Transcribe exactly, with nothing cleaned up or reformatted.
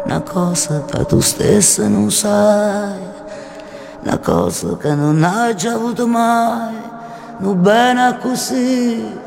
una cosa che tu stessa non sai, una cosa che non hai già avuto mai, non bene così.